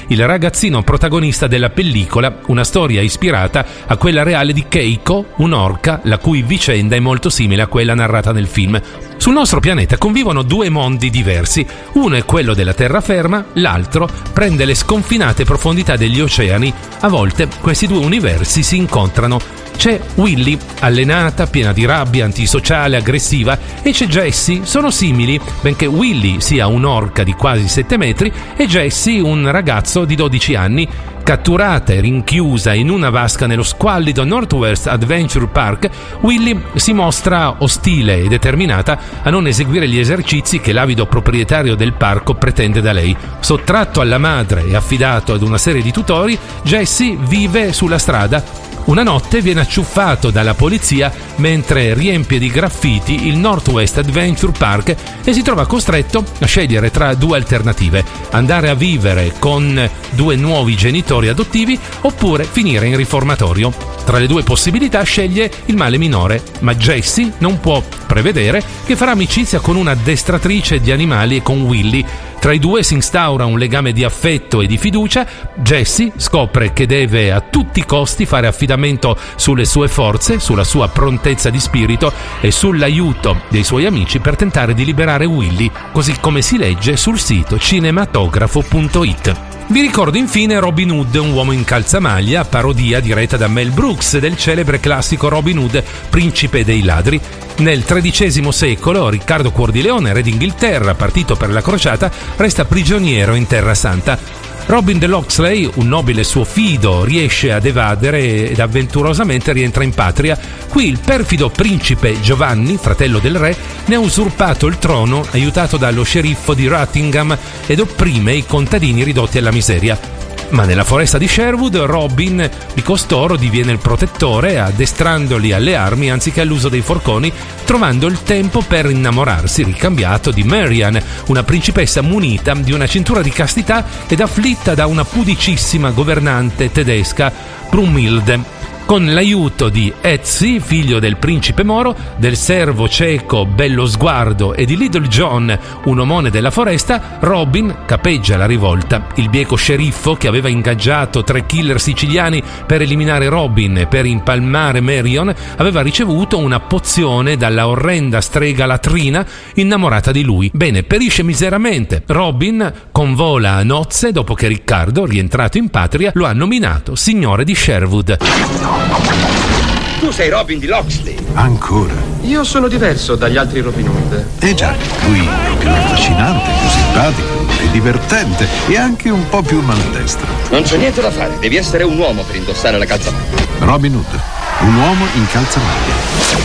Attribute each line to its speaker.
Speaker 1: il ragazzino protagonista della pellicola, una storia ispirata a quella reale di Keiko, un'orca la cui vicenda è molto simile a quella narrata nel film. Sul nostro pianeta convivono due mondi diversi, uno è quello della terraferma, l'altro prende le sconfinate profondità degli oceani. A volte questi due universi si incontrano. C'è Willy, allenata, piena di rabbia, antisociale, aggressiva, e c'è Jessie, sono simili, benché Willy sia un'orca di quasi 7 metri e Jessie un ragazzo di 12 anni. Catturata e rinchiusa in una vasca nello squallido Northwest Adventure Park, Willy si mostra ostile e determinata a non eseguire gli esercizi che l'avido proprietario del parco pretende da lei. Sottratto alla madre e affidato ad una serie di tutori, Jessie vive sulla strada. Una notte viene acciuffato dalla polizia mentre riempie di graffiti il Northwest Adventure Park e si trova costretto a scegliere tra due alternative: andare a vivere con due nuovi genitori adottivi oppure finire in riformatorio. Tra le due possibilità sceglie il male minore, ma Jessie non può prevedere che farà amicizia con un'addestratrice di animali e con Willy. Tra i due si instaura un legame di affetto e di fiducia. Jessie scopre che deve a tutti i costi fare affidamento sulle sue forze, sulla sua prontezza di spirito e sull'aiuto dei suoi amici per tentare di liberare Willy, così come si legge sul sito cinematografo.it. Vi ricordo infine Robin Hood, un uomo in calzamaglia, parodia diretta da Mel Brooks del celebre classico Robin Hood, principe dei ladri. Nel XIII secolo Riccardo Cuor di Leone, re d'Inghilterra, partito per la crociata, resta prigioniero in Terra Santa. Robin de Locksley, un nobile suo fido, riesce ad evadere ed avventurosamente rientra in patria. Qui il perfido principe Giovanni, fratello del re, ne ha usurpato il trono aiutato dallo sceriffo di Ruttingham ed opprime i contadini ridotti alla miseria. Ma nella foresta di Sherwood Robin di costoro diviene il protettore, addestrandoli alle armi anziché all'uso dei forconi, trovando il tempo per innamorarsi ricambiato di Marian, una principessa munita di una cintura di castità ed afflitta da una pudicissima governante tedesca, Brunhilde. Con l'aiuto di Ezzi, figlio del principe moro, del servo cieco Bello Sguardo e di Little John, un omone della foresta, Robin capeggia la rivolta. Il bieco sceriffo, che aveva ingaggiato 3 killer siciliani per eliminare Robin e per impalmare Marion, aveva ricevuto una pozione dalla orrenda strega latrina innamorata di lui. Bene, perisce miseramente. Robin convola a nozze dopo che Riccardo, rientrato in patria, lo ha nominato signore di Sherwood.
Speaker 2: Tu sei Robin di Locksley.
Speaker 3: Ancora?
Speaker 4: Io sono diverso dagli altri Robin Hood.
Speaker 3: Già, lui è più affascinante, più simpatico, più divertente e anche un po' più maldestro.
Speaker 2: Non c'è niente da fare, devi essere un uomo per indossare la calzamaglia.
Speaker 3: Robin Hood, un uomo in calzamaglia.